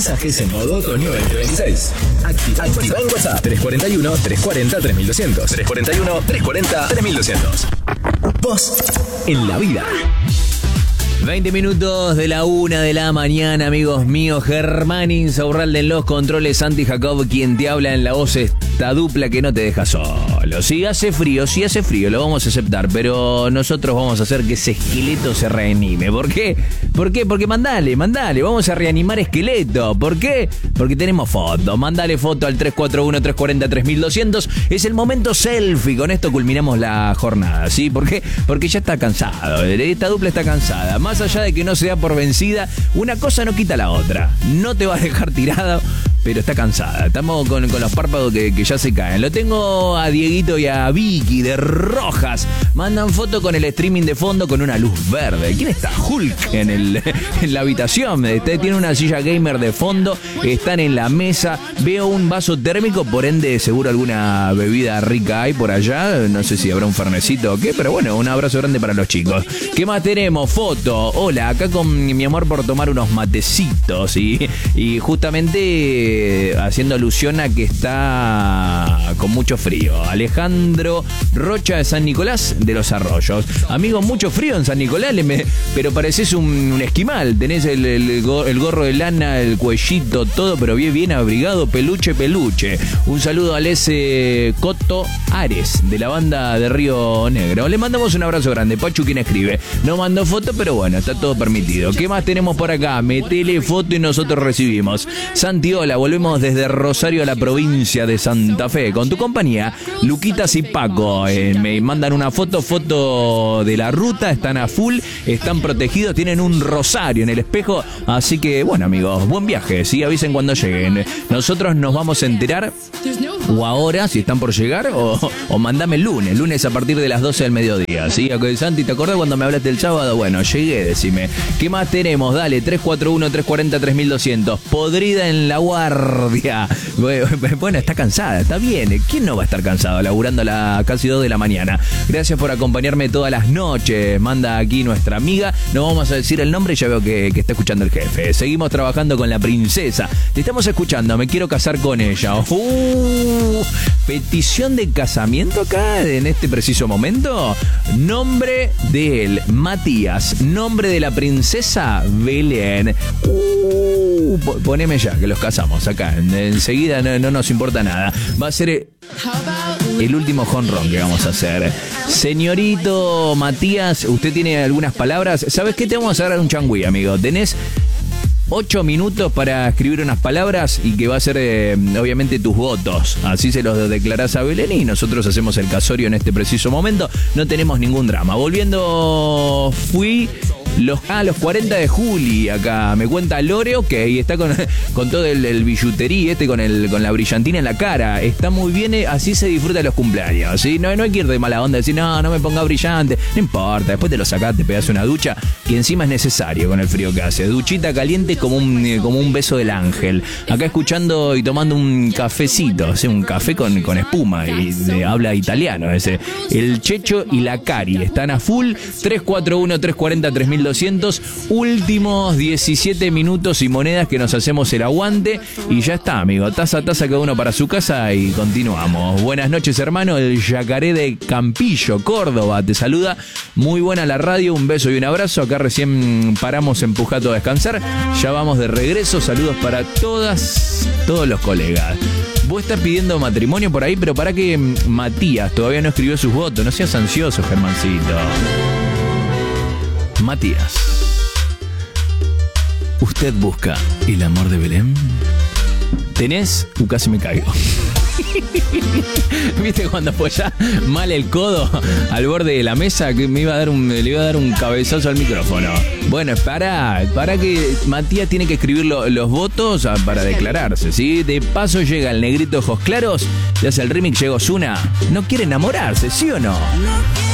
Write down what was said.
Mensajes en modo Otoño 2026. Activa en WhatsApp 341-340-3200. 341-340-3200. Vos en la vida. 20 minutos de la 1 de la mañana, amigos míos. Germán Insaurralde en los controles, Santi Jacob quien te habla en la voz, esta dupla que no te deja solo. Si hace frío, lo vamos a aceptar, pero nosotros vamos a hacer que ese esqueleto se reanime. ¿Por qué? Porque mandale, vamos a reanimar esqueleto. ¿Por qué? Porque tenemos fotos. Mandale foto al 341-340-3200. Es el momento selfie. Con esto culminamos la jornada, ¿sí? ¿Por qué? Porque ya está cansado. Esta dupla está cansada. Más allá de que no se da por vencida, una cosa no quita la otra. No te va a dejar tirado, pero está cansada. Estamos con los párpados que ya se caen. Lo tengo a Dieguito y a Vicky de Rojas. Mandan foto con el streaming de fondo con una luz verde. ¿Quién está? Hulk en la habitación. Tiene una silla gamer de fondo. Están en la mesa. Veo un vaso térmico, por ende seguro alguna bebida rica hay por allá. No sé si habrá un fernecito o qué, pero bueno, un abrazo grande para los chicos. ¿Qué más tenemos? Foto. Hola, acá con mi amor por tomar unos matecitos. Y justamente haciendo alusión a que está con mucho frío. Alejandro Rocha de San Nicolás de los Arroyos. Amigo, mucho frío en San Nicolás, pero pareces un esquimal. Tenés el gorro de lana, el cuellito, todo, pero bien abrigado, peluche. Un saludo a ese Coto Ares de la banda de Río Negro. Le mandamos un abrazo grande. Pachu quien escribe. No mandó foto, pero bueno, está todo permitido. ¿Qué más tenemos por acá? Metele foto y nosotros recibimos. Santi, hola, volvemos desde Rosario a la provincia de Santa Fe con tu compañía, Luquitas y Paco. Me mandan una foto de la ruta, están a full, están protegidos, tienen un rosario en el espejo, así que bueno, amigos, buen viaje, ¿sí? Avisen cuando lleguen. Nosotros nos vamos a enterar o ahora, si están por llegar, o mandame el lunes a partir de las 12 del mediodía, ¿sí? Santi, ¿te acordás cuando me hablaste el sábado? Bueno, llegué, decime. ¿Qué más tenemos? Dale, 341-340-3200. Podrida en la guardia. Bueno, está cansada, está bien. ¿Quién no va a estar cansado laburando a las casi 2 de la mañana? Gracias por acompañarme todas las noches. Manda aquí nuestra amiga. No vamos a decir el nombre, ya veo que está escuchando el jefe. Seguimos trabajando con la princesa. Te estamos escuchando, me quiero casar con ella. Petición de casamiento acá en este preciso momento. Nombre de él, Matías. Nombre de la princesa, Belén. Poneme ya, que los casamos acá. Enseguida no nos importa nada. Va a ser el último jonrón que vamos a hacer. Señorito Matías, ¿usted tiene algunas palabras? ¿Sabes qué? Te vamos a dar un changüí, amigo. Tenés 8 minutos para escribir unas palabras y que va a ser obviamente tus votos. Así se los declarás a Belén y nosotros hacemos el casorio en este preciso momento. No tenemos ningún drama. Volviendo, los 40 de Juli, acá me cuenta Lore, ok, está con todo el billutería, con la brillantina en la cara, está muy bien, así se disfruta los cumpleaños, ¿sí? No hay que ir de mala onda, decir, no me ponga brillante, no importa, después te lo sacás, te pegás una ducha, que encima es necesario con el frío que hace, duchita caliente como un beso del ángel, acá escuchando y tomando un cafecito, ¿sí? Un café con espuma, y habla italiano ese, el Checho y la Cari, están a full, 341-340-3200, últimos 17 minutos y monedas que nos hacemos el aguante y ya está, amigo, taza a taza cada uno para su casa y continuamos. Buenas noches, hermano, el Yacaré de Campillo, Córdoba, te saluda, muy buena la radio, un beso y un abrazo, acá recién paramos en Pujato a descansar, ya vamos de regreso, saludos para todos los colegas. Vos estás pidiendo matrimonio por ahí, pero para que Matías todavía no escribió sus votos, no seas ansioso, Germancito. Matías, ¿usted busca el amor de Belén? ¿Tenés? Casi me caigo. ¿Viste cuando apoyás mal el codo al borde de la mesa? Que le iba a dar un cabezazo al micrófono. Bueno, para que Matías tiene que escribir los votos para declararse, ¿sí? De paso llega el negrito Ojos Claros, le hace el remix, llega Ozuna. ¿No quiere enamorarse, sí o no?